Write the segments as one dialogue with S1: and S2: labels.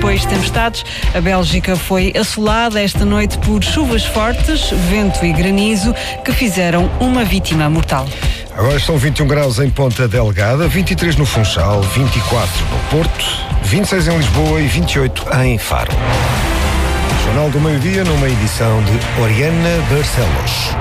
S1: depois tempestades. A Bélgica foi assolada esta noite por chuvas fortes, vento e granizo que fizeram uma vítima mortal.
S2: Agora estão 21 graus em Ponta Delgada, 23 no Funchal, 24 no Porto, 26 em Lisboa e 28 em Faro. Jornal do Meio-Dia, numa edição de Oriana Barcelos.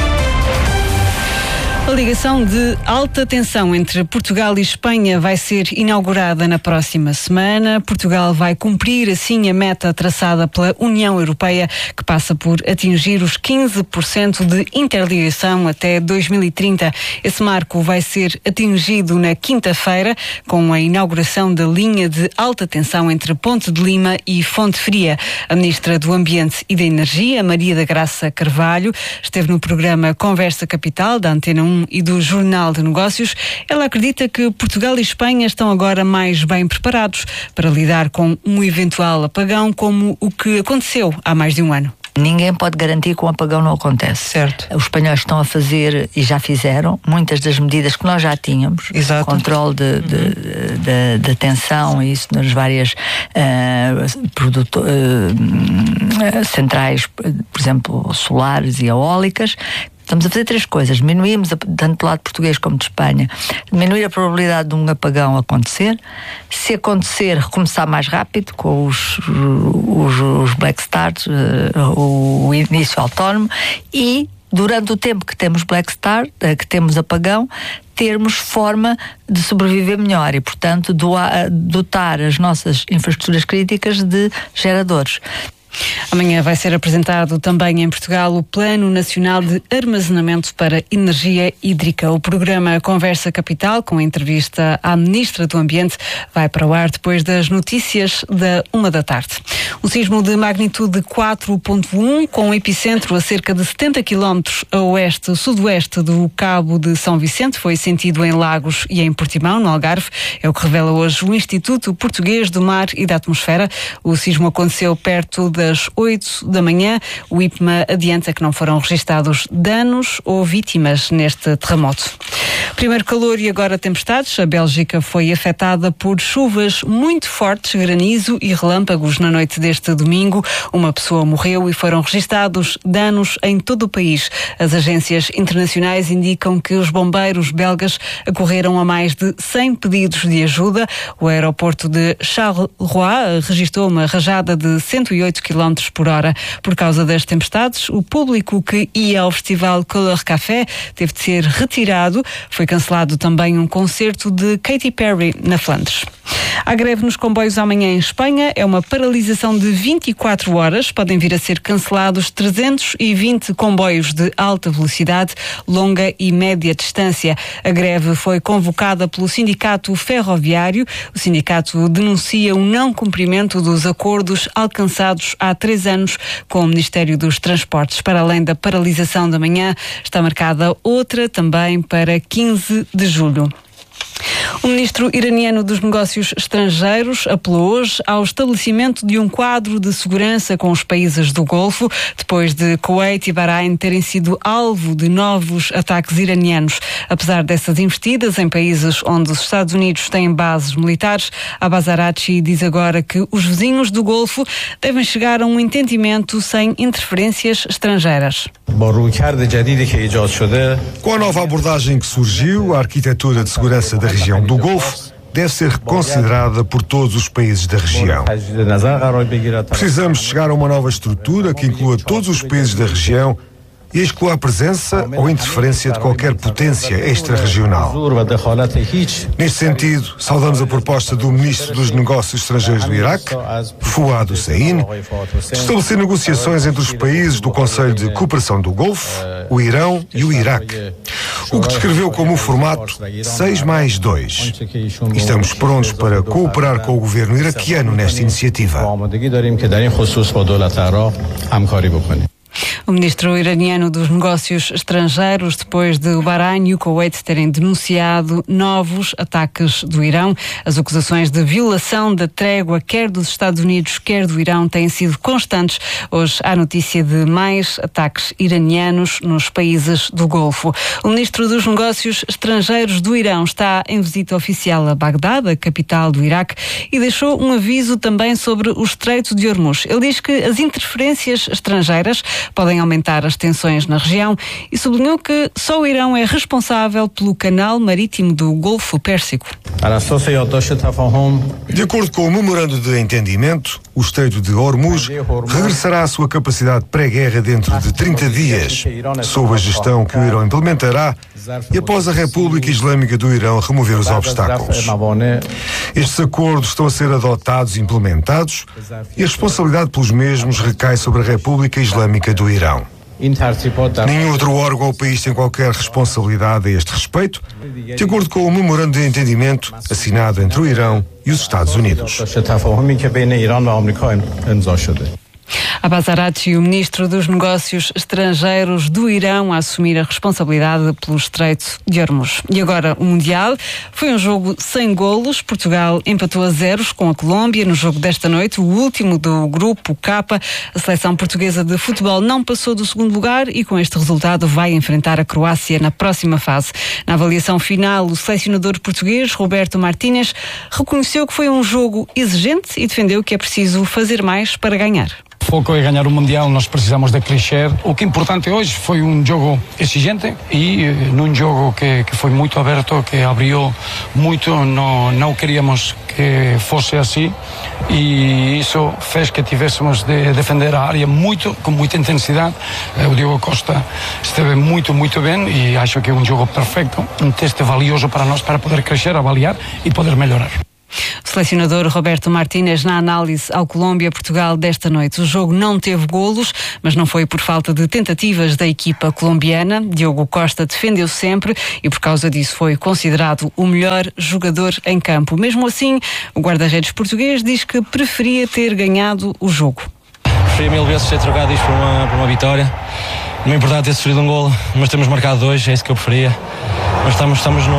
S1: A ligação de alta tensão entre Portugal e Espanha vai ser inaugurada na próxima semana. Portugal vai cumprir assim a meta traçada pela União Europeia, que passa por atingir os 15% de interligação até 2030. Esse marco vai ser atingido na quinta-feira, com a inauguração da linha de alta tensão entre Ponte de Lima e Fonte Fria. A Ministra do Ambiente e da Energia, Maria da Graça Carvalho, esteve no programa Conversa Capital, da Antena 1 e do Jornal de Negócios. Ela acredita que Portugal e Espanha estão agora mais bem preparados para lidar com um eventual apagão como o que aconteceu há mais de um ano.
S3: Ninguém pode garantir que um apagão não acontece.
S1: Certo.
S3: Os espanhóis estão a fazer, e já fizeram, muitas das medidas que nós já tínhamos.
S1: Exato.
S3: Controle de tensão, e isso nas várias centrais, por exemplo, solares e eólicas. Estamos a fazer três coisas. Diminuímos, tanto do lado português como de Espanha, diminuir a probabilidade de um apagão acontecer. Se acontecer, recomeçar mais rápido com os black starts, o início autónomo, e durante o tempo que temos black start, que temos apagão, termos forma de sobreviver melhor e, portanto, dotar as nossas infraestruturas críticas de geradores.
S1: Amanhã vai ser apresentado também em Portugal o Plano Nacional de Armazenamento para Energia Hídrica. O programa Conversa Capital, com a entrevista à Ministra do Ambiente, vai para o ar depois das notícias da 13h. Um sismo de magnitude 4.1, com epicentro a cerca de 70 km a oeste-sudoeste do Cabo de São Vicente, foi sentido em Lagos e em Portimão, no Algarve. É o que revela hoje o Instituto Português do Mar e da Atmosfera. O sismo aconteceu perto das 8 da manhã. O IPMA adianta que não foram registados danos ou vítimas neste terremoto. Primeiro calor e agora tempestades. A Bélgica foi afetada por chuvas muito fortes, granizo e relâmpagos na noite deste domingo. Uma pessoa morreu e foram registados danos em todo o país. As agências internacionais indicam que os bombeiros belgas acorreram a mais de 100 pedidos de ajuda. O aeroporto de Charleroi registrou uma rajada de 108 km por hora. Por causa das tempestades, o público que ia ao festival Couleur Café teve de ser retirado. Foi cancelado também um concerto de Katy Perry na Flandres. Há greve nos comboios amanhã em Espanha. É uma paralisação de 24 horas. Podem vir a ser cancelados 320 comboios de alta velocidade, longa e média distância. A greve foi convocada pelo Sindicato Ferroviário. O sindicato denuncia o não cumprimento dos acordos alcançados há 3 anos com o Ministério dos Transportes. Para além da paralisação da manhã, está marcada outra também para 15 de julho. O ministro iraniano dos Negócios Estrangeiros apelou hoje ao estabelecimento de um quadro de segurança com os países do Golfo, depois de Kuwait e Bahrein terem sido alvo de novos ataques iranianos. Apesar dessas investidas em países onde os Estados Unidos têm bases militares, Abbas Araghchi diz agora que os vizinhos do Golfo devem chegar a um entendimento sem interferências estrangeiras.
S2: Com a nova abordagem que surgiu, a arquitetura de segurança da região do Golfo deve ser reconsiderada por todos os países da região. Precisamos chegar a uma nova estrutura que inclua todos os países da região e exclua a presença ou interferência de qualquer potência extra-regional. Neste sentido, saudamos a proposta do Ministro dos Negócios Estrangeiros do Iraque, Fouad Hussein, de estabelecer negociações entre os países do Conselho de Cooperação do Golfo, o Irão e o Iraque, o que descreveu como o formato 6+2. Estamos prontos para cooperar com o governo iraquiano nesta iniciativa.
S1: O ministro iraniano dos Negócios Estrangeiros, depois de o Bahrein e o Kuwait terem denunciado novos ataques do Irão. As acusações de violação da trégua, quer dos Estados Unidos, quer do Irão, têm sido constantes. Hoje há notícia de mais ataques iranianos nos países do Golfo. O ministro dos Negócios Estrangeiros do Irão está em visita oficial a Bagdade, a capital do Iraque, e deixou um aviso também sobre o Estreito de Hormuz. Ele diz que as interferências estrangeiras podem aumentar as tensões na região e sublinhou que só o Irão é responsável pelo canal marítimo do Golfo Pérsico.
S2: De acordo com o memorando de entendimento, o Estreito de Hormuz regressará à sua capacidade pré-guerra dentro de 30 dias, sob a gestão que o Irão implementará e após a República Islâmica do Irão remover os obstáculos. Estes acordos estão a ser adotados e implementados e a responsabilidade pelos mesmos recai sobre a República Islâmica do Irão. Nenhum outro órgão ou país tem qualquer responsabilidade a este respeito, de acordo com o memorando de entendimento assinado entre o Irão e os Estados Unidos.
S1: Abbas Araghchi, o ministro dos Negócios Estrangeiros do Irão, a assumir a responsabilidade pelo Estreito de Hormuz. E agora o Mundial. Foi um jogo sem golos. Portugal empatou a 0 com a Colômbia no jogo desta noite, o último do grupo K. A seleção portuguesa de futebol não passou do segundo lugar e com este resultado vai enfrentar a Croácia na próxima fase. Na avaliação final, o selecionador português, Roberto Martínez, reconheceu que foi um jogo exigente e defendeu que é preciso fazer mais para ganhar.
S4: O foco é ganhar o Mundial, nós precisamos de crescer. O que é importante hoje foi um jogo exigente e num jogo que foi muito aberto, que abriu muito, não queríamos que fosse assim e isso fez que tivéssemos de defender a área com muita intensidade. O Diogo Costa esteve muito bem e acho que é um jogo perfeito, um teste valioso para nós para poder crescer, avaliar e poder melhorar.
S1: O selecionador Roberto Martínez na análise ao Colômbia-Portugal desta noite. O jogo não teve golos, mas não foi por falta de tentativas da equipa colombiana. Diogo Costa defendeu sempre e por causa disso foi considerado o melhor jogador em campo. Mesmo assim, o guarda-redes português diz que preferia ter ganhado o jogo.
S5: Preferia 1000 vezes ter trocado isto por uma vitória. Não é importante ter sofrido um golo, mas temos marcado 2, é isso que eu preferia. Mas estamos